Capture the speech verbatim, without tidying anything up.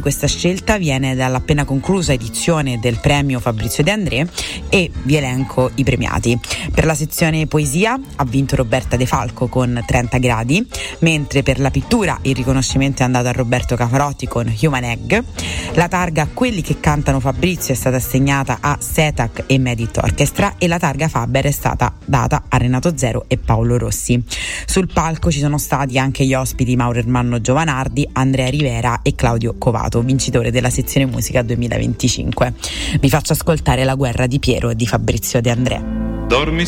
questa scelta viene dall'appena conclusa edizione del premio Fabrizio De André e vi elenco i premiati. Per la sezione poesia ha vinto Roberta De Falco con trenta gradi, mentre per la pittura il riconoscimento è andato a Roberto Cafarotti con Human Egg. La targa Quelli che cantano Fabrizio è stata assegnata a Setac e Medit Orchestra e la targa Faber è stata data a Renato Zero e Paolo Rossi. Sul palco ci sono stati anche gli ospiti Mauro Ermanno Giovanardi, Andrea Rivera e Claudio Covato, vincitore della sezione musica duemilaventicinque. Vi faccio ascoltare La guerra di Piero di Fabrizio De André. Dormi